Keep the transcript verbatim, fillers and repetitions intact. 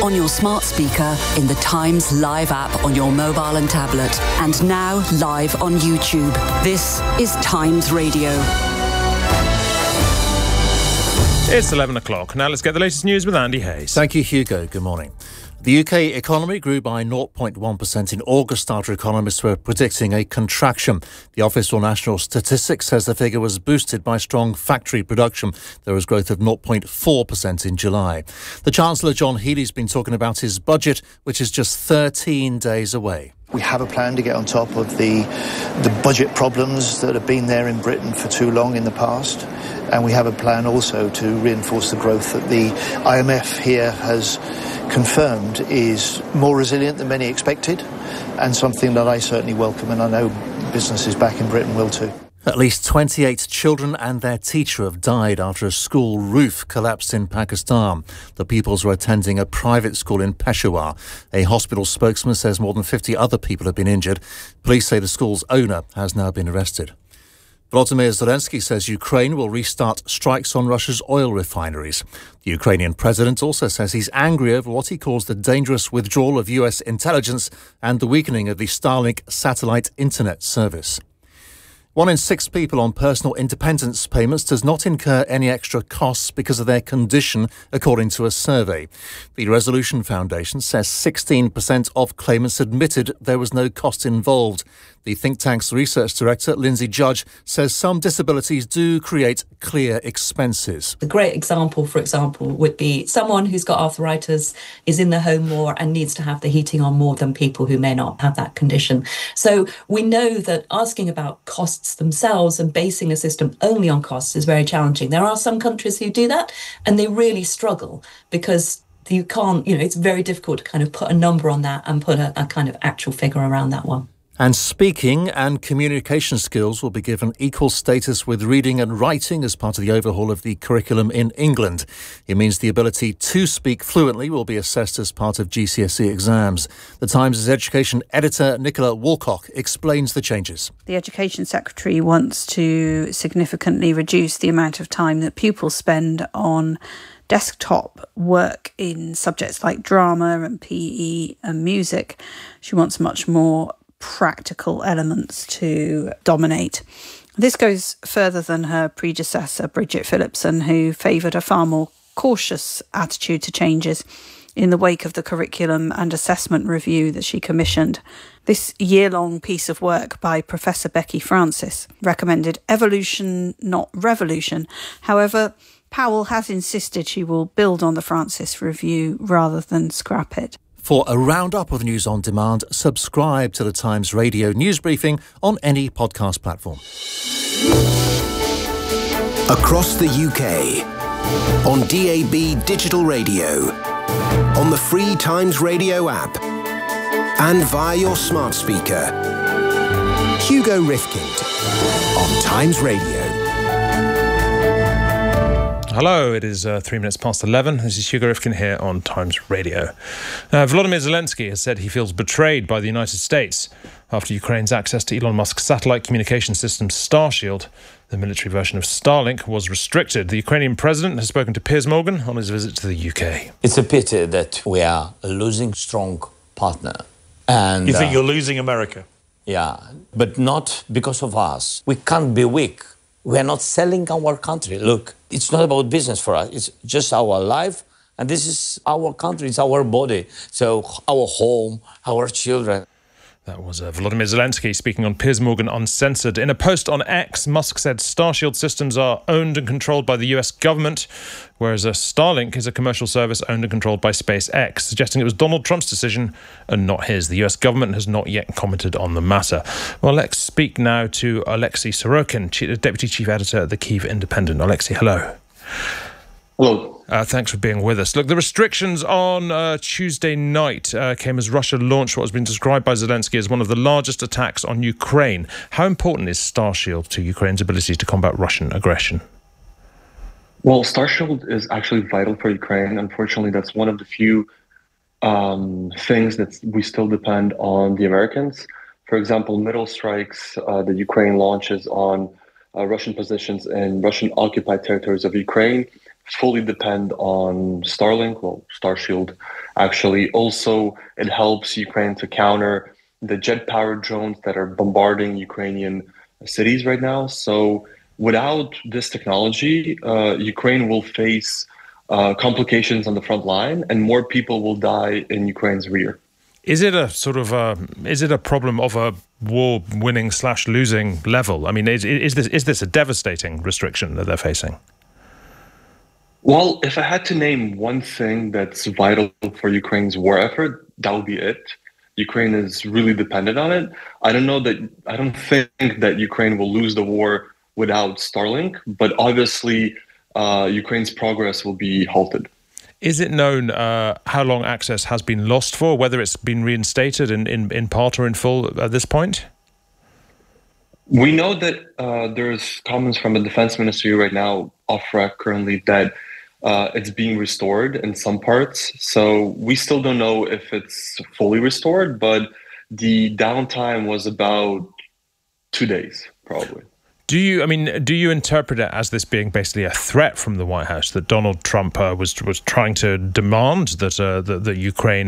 on your smart speaker, in the Times Live app on your mobile and tablet, and now live on YouTube. This is Times Radio. It's eleven o'clock. Now let's get the latest news with Andy Hayes. Thank you, Hugo. Good morning. The U K economy grew by zero point one percent in August after economists were predicting a contraction. The Office for National Statistics says the figure was boosted by strong factory production. There was growth of zero point four percent in July. The Chancellor, John Healey's been talking about his budget, which is just thirteen days away. We have a plan to get on top of the the budget problems that have been there in Britain for too long in the past. And we have a plan also to reinforce the growth that the I M F here has confirmed is more resilient than many expected, and something that I certainly welcome, and I know businesses back in Britain will too. At least twenty-eight children and their teacher have died after a school roof collapsed in Pakistan. The pupils were attending a private school in Peshawar. A hospital spokesman says more than fifty other people have been injured. Police say the school's owner has now been arrested. Volodymyr Zelensky says Ukraine will restart strikes on Russia's oil refineries. The Ukrainian president also says he's angry over what he calls the dangerous withdrawal of U S intelligence and the weakening of the Starlink satellite internet service. One in six people on personal independence payments does not incur any extra costs because of their condition, according to a survey. The Resolution Foundation says sixteen percent of claimants admitted there was no cost involved. The think tank's research director, Lindsay Judge, says some disabilities do create clear expenses. A great example, for example, would be someone who's got arthritis, is in the home more and needs to have the heating on more than people who may not have that condition. So we know that asking about costs themselves and basing a system only on costs is very challenging. There are some countries who do that, and they really struggle because you can't, you know, it's very difficult to kind of put a number on that and put a, a kind of actual figure around that one. And speaking and communication skills will be given equal status with reading and writing as part of the overhaul of the curriculum in England. It means the ability to speak fluently will be assessed as part of G C S E exams. The Times' education editor, Nicola Woolcock, explains the changes. The Education Secretary wants to significantly reduce the amount of time that pupils spend on desktop work in subjects like drama and P E and music. She wants much more practical elements to dominate. This goes further than her predecessor, Bridget Phillipson, who favoured a far more cautious attitude to changes in the wake of the curriculum and assessment review that she commissioned. This year-long piece of work by Professor Becky Francis recommended evolution, not revolution. However, Powell has insisted she will build on the Francis review rather than scrap it. For a roundup of the news on demand, subscribe to the Times Radio news briefing on any podcast platform. Across the U K, on D A B digital radio, on the free Times Radio app, and via your smart speaker. Hugo Rifkind on Times Radio. Hello, it is uh, three minutes past eleven. This is Hugo Rifkin here on Times Radio. Uh, Volodymyr Zelensky has said he feels betrayed by the United States after Ukraine's access to Elon Musk's satellite communication system Starshield. The military version of Starlink was restricted. The Ukrainian president has spoken to Piers Morgan on his visit to the U K. It's a pity that we are losing strong partner. And you think uh, you're losing America? Yeah, but not because of us. We can't be weak. We are not selling our country. Look, it's not about business for us. It's just our life. And this is our country. It's our body. So our home, our children. That was uh, Volodymyr Zelensky speaking on Piers Morgan Uncensored. In a post on X, Musk said Starshield systems are owned and controlled by the U S government, whereas a Starlink is a commercial service owned and controlled by SpaceX, suggesting it was Donald Trump's decision and not his. The U S government has not yet commented on the matter. Well, let's speak now to Alexei Sorokin, Deputy Chief Editor at the Kyiv Independent. Alexei, hello. Hello. Uh, thanks for being with us. Look, the restrictions on uh, Tuesday night uh, came as Russia launched what has been described by Zelensky as one of the largest attacks on Ukraine. How important is Starshield to Ukraine's ability to combat Russian aggression? Well, Starshield is actually vital for Ukraine. Unfortunately, that's one of the few um, things that we still depend on the Americans. For example, middle strikes uh, that Ukraine launches on uh, Russian positions in Russian-occupied territories of Ukraine fully depend on Starlink, well, Starshield, actually. Also, it helps Ukraine to counter the jet-powered drones that are bombarding Ukrainian cities right now. So without this technology, uh, Ukraine will face uh, complications on the front line, and more people will die in Ukraine's rear. Is it a sort of a, is it a problem of a war winning slash losing level? I mean, is, is this is this a devastating restriction that they're facing? Well, if I had to name one thing that's vital for Ukraine's war effort, that would be it. Ukraine is really dependent on it. I don't know that, I don't think that Ukraine will lose the war without Starlink, but obviously uh, Ukraine's progress will be halted. Is it known uh, how long access has been lost for, whether it's been reinstated in, in, in part or in full at this point? We know that uh, there's comments from the defense ministry right now, off rec currently, that uh, it's being restored in some parts. So we still don't know if it's fully restored, but the downtime was about two days, probably. Do you, I mean, do you interpret it as this being basically a threat from the White House that Donald Trump uh, was was trying to demand that uh, that, that Ukraine